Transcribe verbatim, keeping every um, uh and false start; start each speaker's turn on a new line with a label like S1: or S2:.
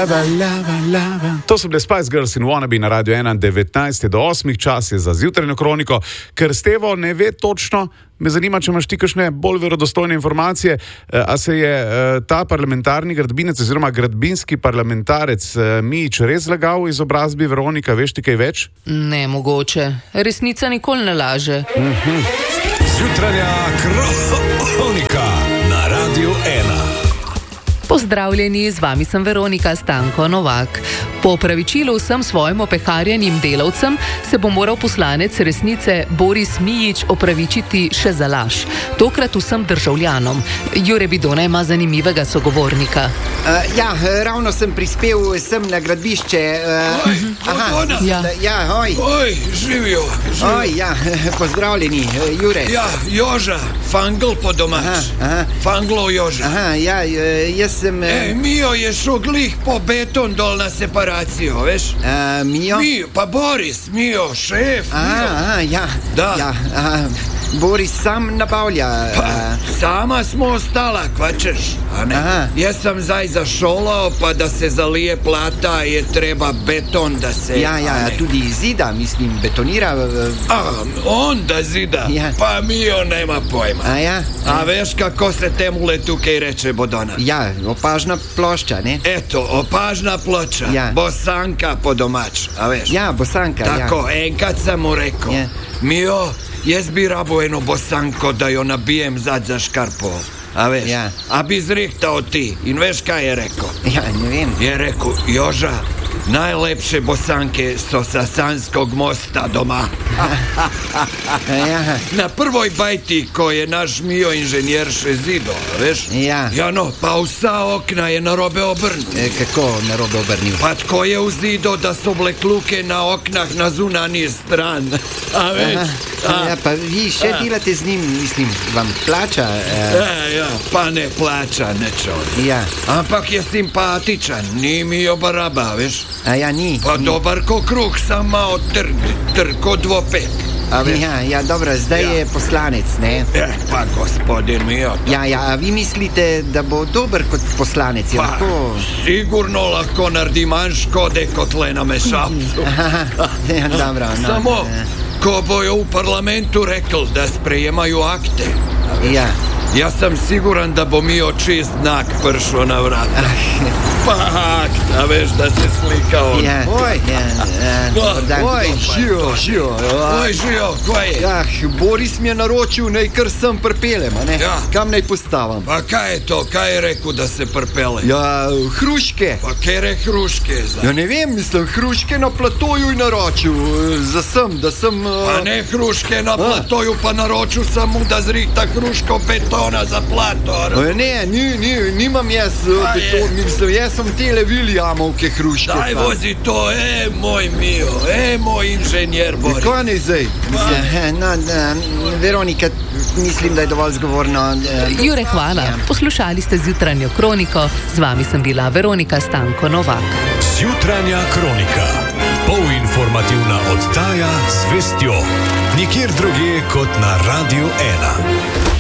S1: lava, lava, lava. To so bile Spice Girls in Wannabe na Radio ena, devetnajst do osmih, čas je za zjutrajno kroniko. Ker Stevo ne ve točno, me zanima, če imaš ti kakšne bolj verodostojne informacije, a se je ta parlamentarni gradbinec oziroma gradbinski parlamentarec Mijić res zlagal v izobrazbi. Veronika, veš ti kaj več?
S2: Ne, mogoče. Resnica nikoli ne laže.
S1: Mm-hmm.
S3: Zjutranja kronika na Radio ena.
S2: Pozdravljeni, z vami sem Veronika Stanko Novak. Po opravičilu vsem svojim opeharjenim delavcem se bo moral poslanec Resnice Boris Mijić opravičiti še za laž. Tokrat vsem državljanom. Jure Bidona ima zanimivega sogovornika.
S4: Uh, ja, ravno sem prispel sem na gradbišče. Uh,
S3: oj, aha,
S2: ja.
S4: ja, oj.
S3: Oj, živijo, živijo.
S4: Oj, ja, pozdravljeni, Jure.
S3: Ja, Joža, Fangl po domač.
S4: Aha, aha.
S3: Fanglo Joža.
S4: Aha, ja, jaz sem...
S3: Ej, Mijo je šel glih po beton dol na separacijo, veš?
S4: Uh, Mijo?
S3: Mijo, pa Boris, Mijo, šef,
S4: aha,
S3: Mijo.
S4: Aha, ja.
S3: Da.
S4: Ja, aha. Boris sam nabavlja.
S3: Pa, sama smo ostala, kvačeš, a ne?
S4: Aha.
S3: Jaz sem zdaj za šolo, pa da se zalije plata, je treba beton, da se...
S4: Ja, ja, tudi zida, mislim, betonira.
S3: A, on da zida?
S4: Ja.
S3: Pa Mijo nema pojma.
S4: A ja?
S3: A veš, kako se temule tukaj reče, Bodona?
S4: Ja, opažna plošča, ne?
S3: Eto, opažna ploča,
S4: ja.
S3: Bosanka po domač, a veš?
S4: Ja, bosanka,
S3: tako,
S4: ja.
S3: enkrat sem mu rekel,
S4: ja.
S3: Mijo, jaz bi rabo eno bosanko, da jo nabijem zad za škarpo. A veš,
S4: ja.
S3: A bi zrihtal ti. In veš, kaj je rekel?
S4: Ja, ne vem.
S3: Je rekel, Joža, najlepše bosanke so sa Sanskog mosta doma.
S4: ja.
S3: Na prvoj bajti, ko je naš Mijo inženjer še zido, veš?
S4: Ja.
S3: Ja, no, pa vsa okna je narobe obrnil.
S4: E, kako narobe obrnil?
S3: Pa tako je vzido, da so bile kluke na oknah na zunanji stran. A veš?
S4: A, ja, pa vi še a. delate z njim, mislim, vam plača?
S3: E... Ja, ja, pa ne plača, nečo.
S4: Ja.
S3: Ampak je simpatičan, ni Mijo baraba, veš?
S4: A ja, ni.
S3: Pa
S4: ni.
S3: dobar ko kruh, sam malo trd, trd ko dvopek.
S4: Ja, ja, dobro, zdaj ja. je poslanec, ne?
S3: Ja, pa gospodin Mijo.
S4: Ja, ja, a vi mislite, da bo dober kot poslanec?
S3: Pa,
S4: lahko...
S3: sigurno lahko naredi manj škode kot le na mešalcu.
S4: ja, dobro, no.
S3: Samo, ko bojo v parlamentu rekli, da sprejemajo akte.
S4: Ja.
S3: Jaz sem siguran, da bo Mijo čist znak prišel na vrata. Pa akt, a veš, da se slika on.
S4: Ja, oj, ja, ja.
S3: No,
S4: oj, žijo, žijo.
S3: Oj, žijo, kaj je?
S4: Ja, Boris mi je naročil, naj kar sem pripelem, a ne?
S3: Ja.
S4: Kam naj postavim?
S3: Pa kaj je to, kaj je rekel, da se pripele?
S4: Ja, hruške.
S3: Pa kere hruške za?
S4: Ja, ne vem, mislim, hruške na platoju je naročil, za sem, da sem... Uh...
S3: Pa ne hruške na platoju, pa naročil sem mu, da zrihta hruško betona za plator.
S4: O, ne, ni, ni, nimam jaz beton, mislim, jaz sem tele Williamovke hruške.
S3: Daj vozi to, e, moj Mijo, e, moj inženjer Boris.
S4: Kaj ne zdaj? No, Veronika, mislim, da je dovolj zgovorno.
S2: Jure, hvala. Poslušali ste zjutranjo kroniko, z vami sem bila Veronika Stanko Novak.
S3: Zjutranja kronika, polinformativna oddaja z vestjo, nikjer drugje kot na Radio ena.